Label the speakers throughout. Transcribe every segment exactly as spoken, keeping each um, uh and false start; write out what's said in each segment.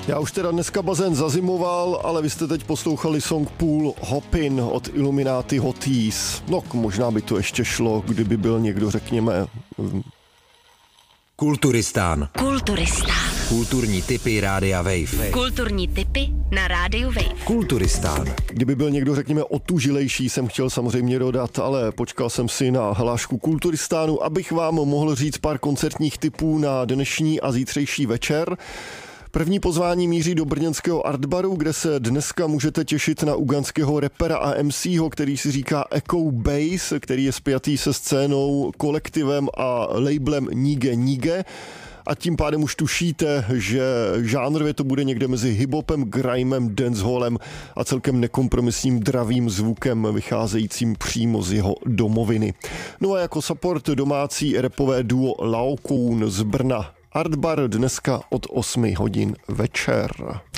Speaker 1: Já už teda dneska bazén zazimoval, ale vy jste teď poslouchali song Pool Hopin od Illuminati Hotties. No, možná by to ještě šlo, kdyby byl někdo, řekněme...
Speaker 2: Kulturistán.
Speaker 3: Kulturistán.
Speaker 2: Kulturní tipy Rádia Wave.
Speaker 3: Kulturní tipy na Rádiu Wave.
Speaker 2: Kulturistán.
Speaker 1: Kdyby byl někdo, řekněme, otužilejší, jsem chtěl samozřejmě dodat, ale počkal jsem si na hlášku Kulturistánu, abych vám mohl říct pár koncertních tipů na dnešní a zítřejší večer. První pozvání míří do brněnského Artbaru, kde se dneska můžete těšit na ugandského rapera a em cé ho, který si říká Echo Bass, který je spjatý se scénou, kolektivem a labelem Nige Nige. A tím pádem už tušíte, že žánrově to bude někde mezi hiphopem, grimem, dancehallem a celkem nekompromisním dravým zvukem vycházejícím přímo z jeho domoviny. No a jako support domácí rapové duo Laokoon z Brna. Artbar dneska od osmi hodin večer.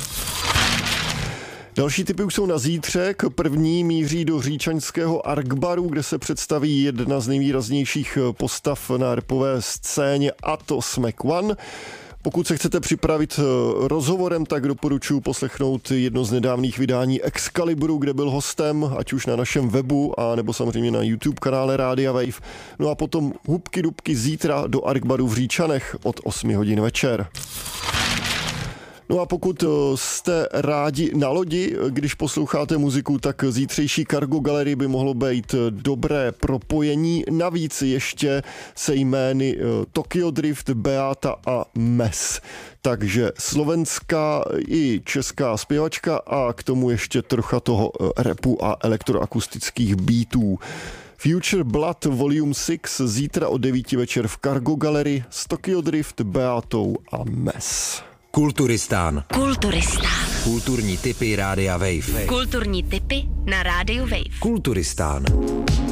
Speaker 1: Další tipy už jsou na zítřek. První míří do říčaňského Arkbaru, kde se představí jedna z nejvýraznějších postav na rapové scéně, a to Smack One. Pokud se chcete připravit rozhovorem, tak doporučuji poslechnout jedno z nedávných vydání Excaliburu, kde byl hostem, ať už na našem webu, a nebo samozřejmě na YouTube kanále Rádia Wave. No a potom hubky dubky zítra do Arkbaru v Říčanech od osmi hodin večer. No a pokud jste rádi na lodi, když posloucháte muziku, tak zítřejší Cargo Gallery by mohlo být dobré propojení. Navíc ještě se jmény Tokyo Drift, Beata a Mes. Takže slovenská i česká zpěvačka a k tomu ještě trocha toho rapu a elektroakustických beatů. Future Blood Volume šest zítra o devíti večer v Cargo Gallery s Tokyo Drift, Beatou a Mes.
Speaker 2: Kulturistán.
Speaker 3: Kulturistán.
Speaker 2: Kulturní tipy Rádia Wave.
Speaker 3: Kulturní tipy na Rádiu Wave.
Speaker 2: Kulturistán.